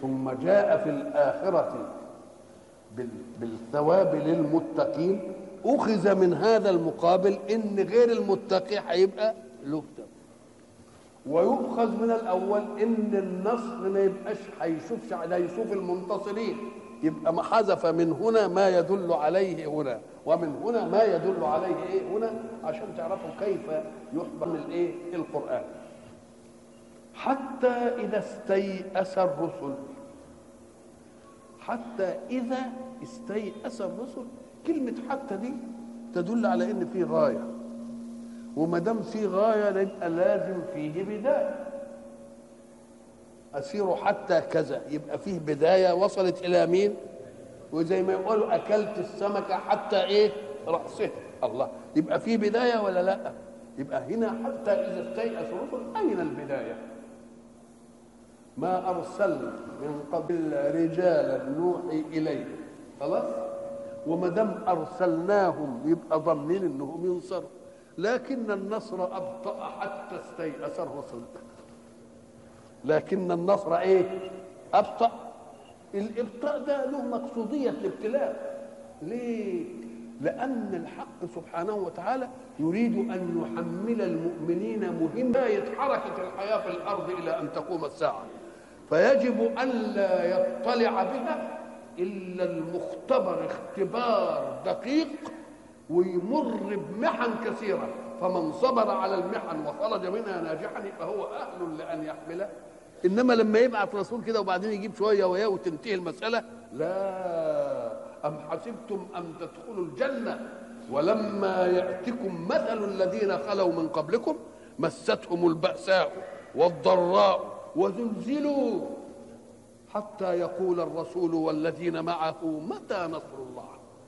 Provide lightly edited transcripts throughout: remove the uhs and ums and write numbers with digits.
ثم جاء في الآخرة بالثواب للمتقين، أخذ من هذا المقابل إن غير المتقي هيبقى له ثواب، ويؤخذ من الأول إن النصر ما يبقاش هيشوف المنتصرين، يبقى ما حذف من هنا ما يدل عليه هنا، ومن هنا ما يدل عليه هنا، عشان تعرفوا كيف يحضر القرآن. حتى إذا استيأس الرسل، حتى إذا استيأس الرسل، كلمة حتى دي تدل على إن في غاية، وما دام في غاية يبقى لازم فيه بداية. أسير حتى كذا، يبقى فيه بداية وصلت إلى مين؟ وزي ما يقولوا أكلت السمكة حتى رأسه، الله، يبقى فيه بداية ولا لا؟ يبقى هنا حتى إذا استيأس الرسل، أين البداية؟ ما أرسلنا من قبل رجالا نوحي إليه، خلاص، وما دام أرسلناهم يبقى ضامنين إنهم ينصروا، لكن النصر أبطأ حتى استيأس الرسل. لكن النصر أبطأ. الإبطاء ده له مقصودية الابتلاء. ليه؟ لأن الحق سبحانه وتعالى يريد أن يحمل المؤمنين مهمة حركة الحياة في الأرض إلى أن تقوم الساعة، فيجب أن لا يطلع بها إلا المختبر اختبار دقيق ويمر بمحن كثيرة، فمن صبر على المحن وخرج منها ناجحا فهو أهل لأن يحمله. إنما لما يبعث رسول كده وبعدين يجيب شوية وياه وتنتهي المسألة، لا، أم حسبتم أن تدخلوا الجنة ولما يأتكم مثل الذين خلوا من قبلكم مستهم البأساء والضراء وزلزلوا حتى يقول الرسول والذين معه متى نصر الله.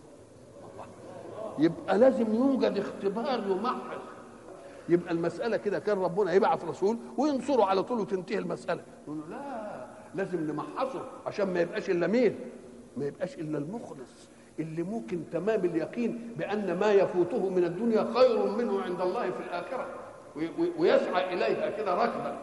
يبقى لازم يوجد اختبار يمحص. يبقى المسألة كده كان ربنا يبعث رسول وينصره على طول وتنتهي المسألة، يقول له لا، لازم نمحصه عشان ما يبقاش إلا مين؟ ما يبقاش إلا المخلص اللي ممكن تمام اليقين بأن ما يفوته من الدنيا خير منه عند الله في الآخرة، ويسعى إليها كده ركبا.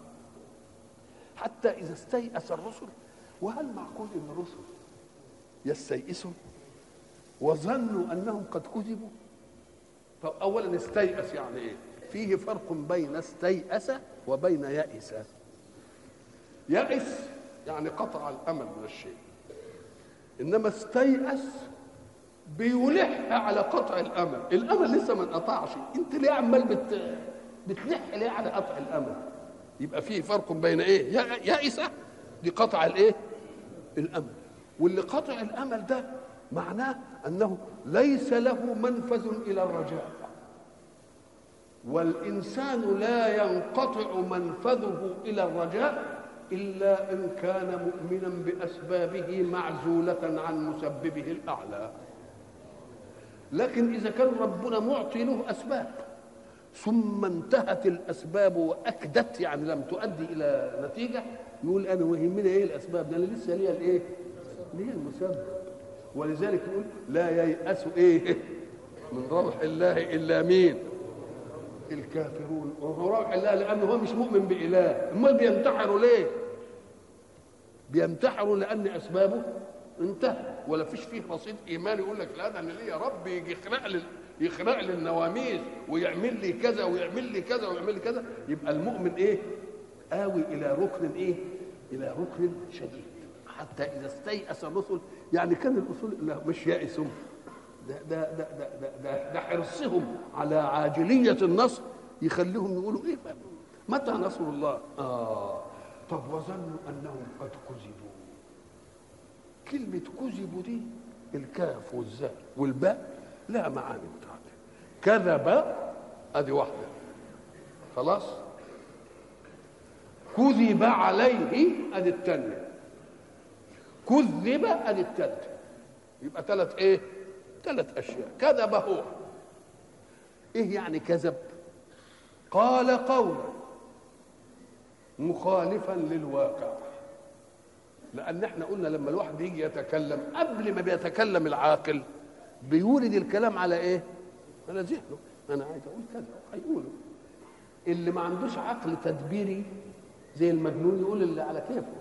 حتى إذا استيأس الرسل، وهل معقول إن الرسل يستيئسوا وظنوا أنهم قد كذبوا؟ طب أولا استيأس يعني إيه؟ فيه فرق بين استيأس وبين يأس. يأس يعني قطع الأمل من الشيء، إنما استيأس بيلح على قطع الأمل. الأمل لسه ما انقطعش، أنت ليه عمال بتلح ليه على قطع الأمل؟ يبقى فيه فرق بين يأس دي قطع الأمل، واللي قطع الأمل ده معناه أنه ليس له منفذ إلى الرجاء، والإنسان لا ينقطع منفذه إلى الرجاء إلا إن كان مؤمنا بأسبابه معزولة عن مسببه الأعلى. لكن إذا كان ربنا معطي له أسباب ثم انتهت الأسباب وأكدت، يعني لم تؤدي إلى نتيجة، يقول أنا ويهمني الأسباب ده، أنا لسه ليا ليا المسبب. ولذلك يقول لا ييأس من روح الله إلا مين؟ الكافرون. وهو روح الله لأنه هو مش مؤمن بإله. امال بينتحروا ليه؟ بينتحروا لأن أسبابه انتهى، ولا فيش فيه رصيد إيمان يقول لك لا ده أنا ليا رب يجي يخرق لي النواميس ويعمل لي كذا ويعمل لي كذا ويعمل لي كذا. يبقى المؤمن آوي إلى ركن إلى ركن شديد. حتى إذا استيأس الرسل، يعني كان الرسل مش يائسون، ده حرصهم على عاجلية النصر يخليهم يقولوا متى نصر الله؟ طب وظنوا أنهم قد كذبوا. كلمة كذبوا دي الكاف والزاء والباء لها معاني متعددة. كذب ادي واحدة، خلاص، كذب عليه ادي الثانية، كذب ادي الثالثة. يبقى ثلاث اشياء. كذب هو يعني كذب؟ قال قولا مخالفا للواقع. لان احنا قلنا لما الواحد يجي يتكلم قبل ما بيتكلم العاقل بيورد الكلام على على ذهنه. انا عايز اقول كذا هيقوله. اللي ما عندوش عقل تدبيري زي المجنون يقول اللي على كيفه.